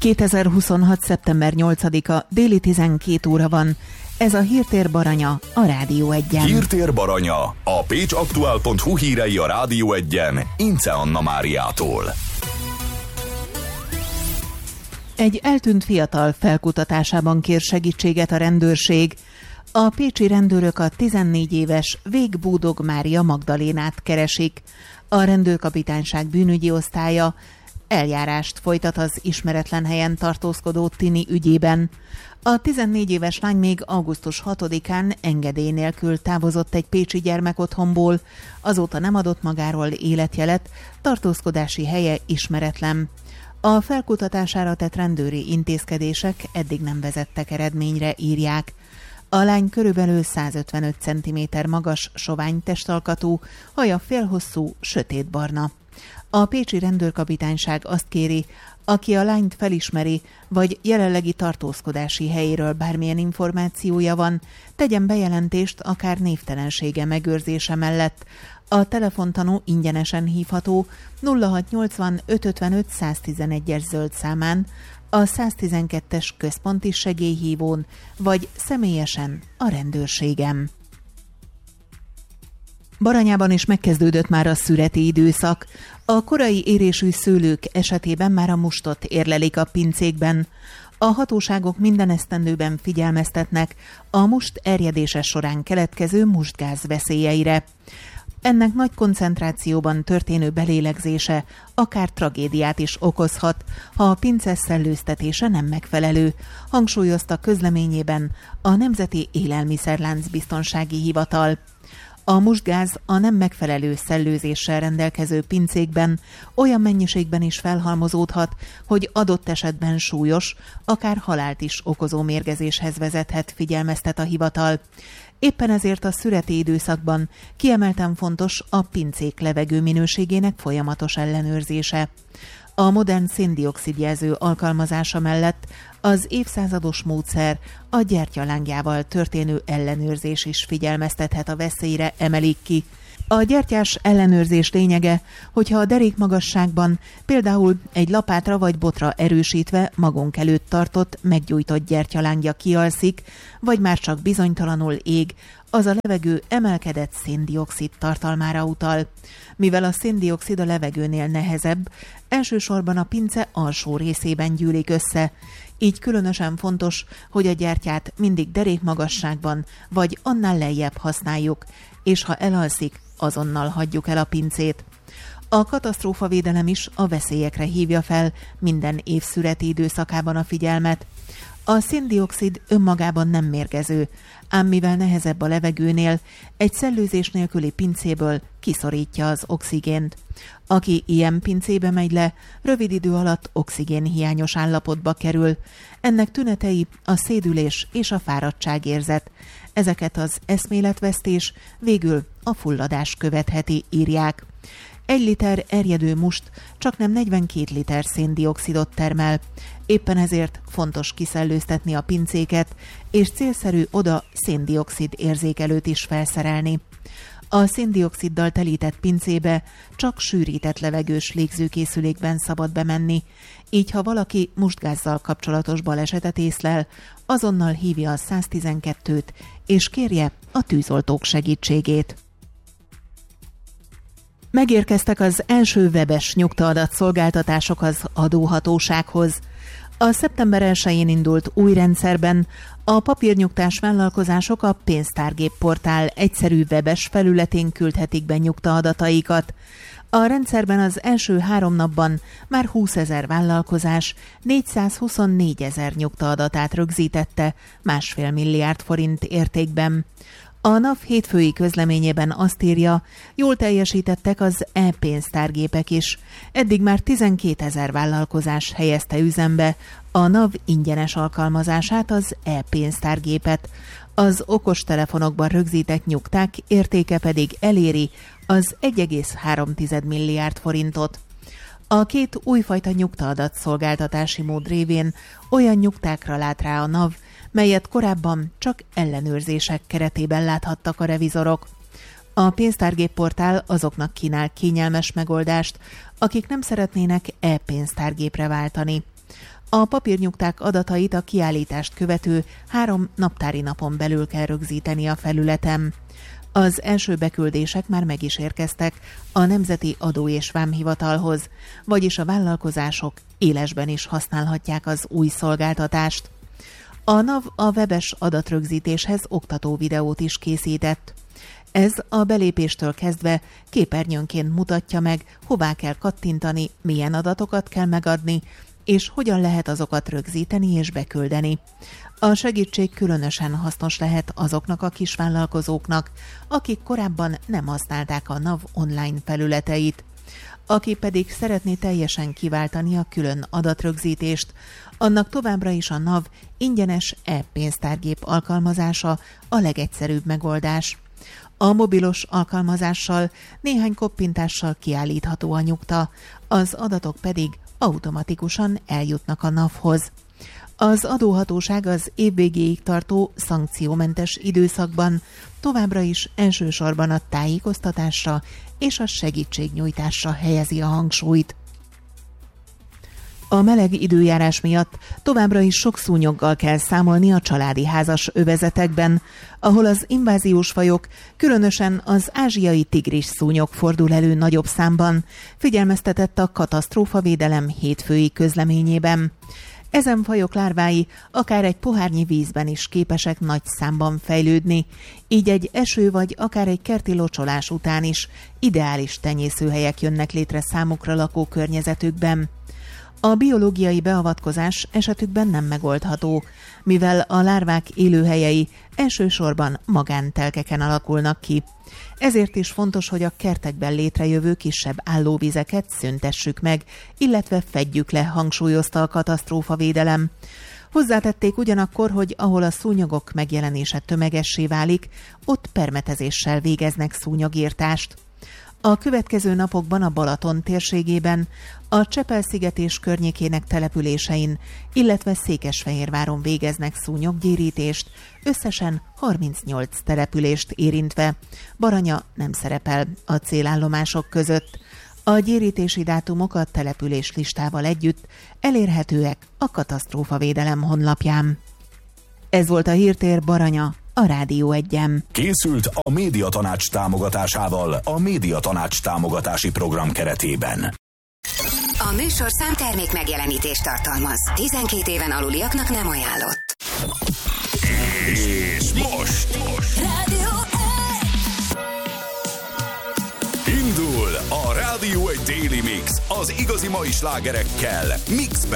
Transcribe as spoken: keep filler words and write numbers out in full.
kétezer-huszonhat. szeptember nyolcadika, déli tizenkét óra van. Ez a Hírtér Baranya, a Rádió Egyen. Hírtér Baranya, a pécsaktuál pont hu hírei a Rádió Egyen, Ince Anna Máriától. Egy eltűnt fiatal felkutatásában kér segítséget a rendőrség. A pécsi rendőrök a tizennégy éves Vég Búdog Mária Magdalénát keresik. A rendőrkapitányság bűnügyi osztálya eljárást folytat az ismeretlen helyen tartózkodó tini ügyében. A tizennégy éves lány még augusztus hatodikán engedély nélkül távozott egy pécsi gyermekotthonból, azóta nem adott magáról életjelet, tartózkodási helye ismeretlen. A felkutatására tett rendőri intézkedések eddig nem vezettek eredményre, írják. A lány körülbelül százötvenöt centiméter magas, sovány testalkatú, haja félhosszú, sötétbarna. A pécsi rendőrkapitányság azt kéri, aki a lányt felismeri, vagy jelenlegi tartózkodási helyéről bármilyen információja van, tegyen bejelentést akár névtelensége megőrzése mellett. A telefontanú ingyenesen hívható nulla hatszáznyolcvan ötszázötvenöt száztizenegyes zöld számán, a száztizenkettes központi segélyhívón, vagy személyesen a rendőrségem. Baranyában is megkezdődött már a szüreti időszak. A korai érésű szőlők esetében már a mustot érlelik a pincékben. A hatóságok minden esztendőben figyelmeztetnek a must erjedése során keletkező mustgáz veszélyeire. Ennek nagy koncentrációban történő belélegzése akár tragédiát is okozhat, ha a pince szellőztetése nem megfelelő, hangsúlyozta közleményében a Nemzeti Élelmiszerlánc Biztonsági Hivatal. A mustgáz a nem megfelelő szellőzéssel rendelkező pincékben olyan mennyiségben is felhalmozódhat, hogy adott esetben súlyos, akár halált is okozó mérgezéshez vezethet, figyelmeztet a hivatal. Éppen ezért a szüreti időszakban kiemelten fontos a pincék levegő minőségének folyamatos ellenőrzése. A modern szén-dioxid jelző alkalmazása mellett az évszázados módszer, a gyertyalángjával történő ellenőrzés is figyelmeztethet a veszélyre, emelik ki. A gyertyás ellenőrzés lényege, hogyha a derékmagasságban például egy lapátra vagy botra erősítve magunk előtt tartott, meggyújtott gyertyalángja kialszik, vagy már csak bizonytalanul ég, az a levegő emelkedett szén-dioxid tartalmára utal. Mivel a szén-dioxid a levegőnél nehezebb, elsősorban a pince alsó részében gyűlik össze, így különösen fontos, hogy a gyertyát mindig derékmagasságban vagy annál lejjebb használjuk, és ha elalszik, azonnal hagyjuk el a pincét. A katasztrófavédelem is a veszélyekre hívja fel minden év szüreti időszakában a figyelmet. A szén-dioxid önmagában nem mérgező, ám mivel nehezebb a levegőnél, egy szellőzés nélküli pincéből kiszorítja az oxigént. Aki ilyen pincébe megy le, rövid idő alatt oxigénhiányos állapotba kerül. Ennek tünetei a szédülés és a fáradtságérzet. Ezeket az eszméletvesztés, végül a fulladás követheti, írják. Egy liter erjedő must csaknem negyvenkét liter szén-dioxidot termel. Éppen ezért fontos kiszellőztetni a pincéket, és célszerű oda szén-dioxid érzékelőt is felszerelni. A szén-dioxiddal telített pincébe csak sűrített levegős légzőkészülékben szabad bemenni, így ha valaki mustgázzal kapcsolatos balesetet észlel, azonnal hívja a száztizenkettőt, és kérje a tűzoltók segítségét. Megérkeztek az első webes nyugtaadatszolgáltatások az adóhatósághoz. A szeptember elsején indult új rendszerben a papírnyugtás vállalkozások a pénztárgép portál egyszerű webes felületén küldhetik be nyugtaadataikat. A rendszerben az első három napban már húszezer vállalkozás négyszázhuszonnégy ezer nyugtaadatát rögzítette másfél milliárd forint értékben. A NAV hétfői közleményében azt írja, jól teljesítettek az e-pénztárgépek is. Eddig már tizenkétezer vállalkozás helyezte üzembe a NAV ingyenes alkalmazását, az e-pénztárgépet. Az okostelefonokban rögzített nyugták értéke pedig eléri az egy egész három milliárd forintot. A két újfajta nyugtaadat szolgáltatási mód révén olyan nyugtákra lát rá a NAV, melyet korábban csak ellenőrzések keretében láthattak a revizorok. A pénztárgépportál azoknak kínál kényelmes megoldást, akik nem szeretnének e-pénztárgépre váltani. A papírnyugták adatait a kiállítást követő három naptári napon belül kell rögzíteni a felületen. Az első beküldések már meg is érkeztek a Nemzeti Adó- és Vámhivatalhoz, vagyis a vállalkozások élesben is használhatják az új szolgáltatást. A NAV a webes adatrögzítéshez oktató videót is készített. Ez a belépéstől kezdve képernyőnként mutatja meg, hová kell kattintani, milyen adatokat kell megadni, és hogyan lehet azokat rögzíteni és beküldeni. A segítség különösen hasznos lehet azoknak a kisvállalkozóknak, akik korábban nem használták a NAV online felületeit. Aki pedig szeretné teljesen kiváltani a külön adatrögzítést, annak továbbra is a NAV ingyenes e-pénztárgép alkalmazása a legegyszerűbb megoldás. A mobilos alkalmazással néhány koppintással kiállítható a nyugta, az adatok pedig automatikusan eljutnak a NAV-hoz. Az adóhatóság az év végéig tartó szankciómentes időszakban továbbra is elsősorban a tájékoztatásra és a segítségnyújtásra helyezi a hangsúlyt. A meleg időjárás miatt továbbra is sok szúnyoggal kell számolni a családi házas övezetekben, ahol az inváziós fajok, különösen az ázsiai tigris szúnyog fordul elő nagyobb számban, figyelmeztetett a katasztrófavédelem hétfői közleményében. Ezen fajok lárvái akár egy pohárnyi vízben is képesek nagy számban fejlődni, így egy eső vagy akár egy kerti locsolás után is ideális tenyészőhelyek jönnek létre számukra lakókörnyezetükben. A biológiai beavatkozás esetükben nem megoldható, mivel a lárvák élőhelyei elsősorban magántelkeken alakulnak ki. Ezért is fontos, hogy a kertekben létrejövő kisebb állóvizeket szüntessük meg, illetve fedjük le, hangsúlyozta a katasztrófavédelem. Hozzátették ugyanakkor, hogy ahol a szúnyogok megjelenése tömegessé válik, ott permetezéssel végeznek szúnyogírtást. A következő napokban a Balaton térségében, a Csepel-sziget és környékének településein, illetve Székesfehérváron végeznek szúnyoggyérítést, összesen harmincnyolc települést érintve. Baranya nem szerepel a célállomások között. A gyérítési dátumok a település listával együtt elérhetőek a katasztrófavédelem honlapján. Ez volt a Hírtér, Baranya, a Rádió Egyen. Készült a Médiatanács támogatásával a Médiatanács támogatási program keretében. A műsorszám termék megjelenítést tartalmaz. tizenkét éven aluliaknak nem ajánlott. És most, most. Rádió Indul a Rádió egy Daily Mix az igazi mai slágerekkel, Mixben.